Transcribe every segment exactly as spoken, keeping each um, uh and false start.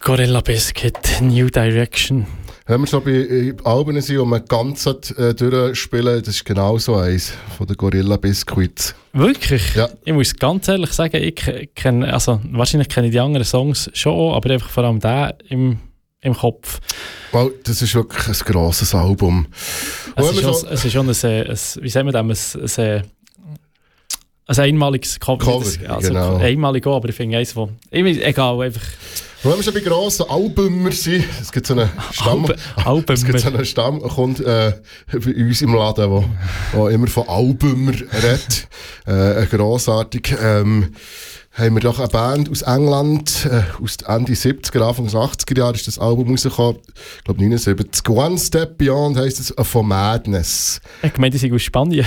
Gorilla Biscuit, New Direction. Wenn wir schon bei Alben sind und man ganz äh, durchspielen, das ist genau so eins von den Gorilla Biscuits. Wirklich? Ja. Ich muss ganz ehrlich sagen, ich kenne, also wahrscheinlich kenne ich die anderen Songs schon, aber einfach vor allem den im, im Kopf. Wow, das ist wirklich ein grosses Album. Es ist, schon, es ist schon ein, ein, wie sagen wir das, ein, ein, ein einmaliges Cover. Cover das, also genau. Einmalig auch, aber ich finde eins von, egal, einfach... Und wenn wir schon bei grossen Albumer sind, es gibt so einen Stamm, Alb- es gibt so einen Stamm, der kommt äh, bei uns im Laden, der immer von Albumer redet. Äh, grossartig. Ähm, haben wir doch eine Band aus England, äh, aus Ende siebziger, Anfang achtziger Jahre ist das Album rausgekommen, ich glaube neunundsiebzig. One Step Beyond heisst es, von Madness. Ich meine, die sind aus Spanien.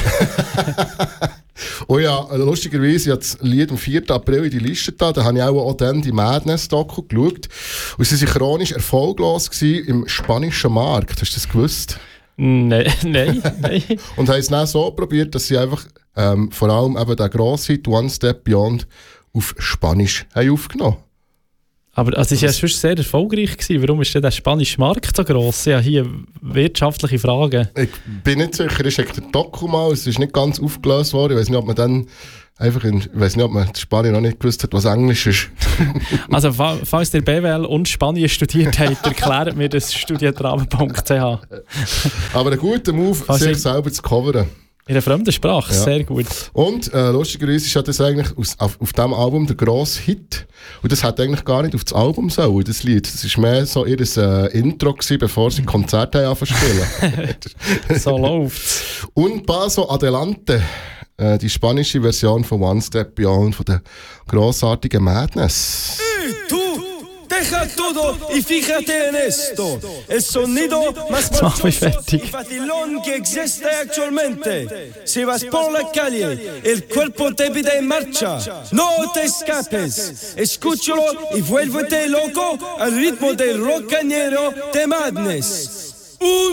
Oh ja, lustigerweise, ich habe das Lied am vierten April in die Liste da, da habe ich auch, auch dann die Madness-Doku geschaut. Und sie waren chronisch erfolglos gewesen im spanischen Markt. Hast du das gewusst? Nein, nein, nein. Und haben es dann so probiert, dass sie einfach ähm, vor allem eben den grossen Hit One Step Beyond auf Spanisch haben aufgenommen. Aber also, es war ja schon sehr erfolgreich gewesen. Warum ist denn der spanische Markt so gross? Ja, hier wirtschaftliche Fragen. Ich bin nicht sicher, ich schicke den Doku mal, es ist nicht ganz aufgelöst worden. Ich weiß nicht, ob man dann einfach in, ich weiß nicht, ob man in Spanien noch nicht gewusst hat, was Englisch ist. Also, falls ihr B W L und Spanien studiert habt, erklärt mir das studientraben punkt c h. Aber ein guter Move, falls sich selber zu covern. In einer fremden Sprache, ja. Sehr gut. Und äh, lustigerweise ist ja das eigentlich aus, auf, auf diesem Album der grosse Hit. Und das hat eigentlich gar nicht auf das Album sollen, das Lied. Das war mehr so ihr äh, Intro gewesen, bevor sie Konzerte anfangen zu spielen. So läuft's. Un Paso Adelante, äh, die spanische Version von One Step Beyond, von der grossartigen Madness. Deja todo y fíjate en esto. El sonido más marchoso y vacilón que existe actualmente. Si vas por la calle, el cuerpo te pide en marcha. No te escapes. Escúchalo y vuélvete loco al ritmo del rockañero de Madness. Un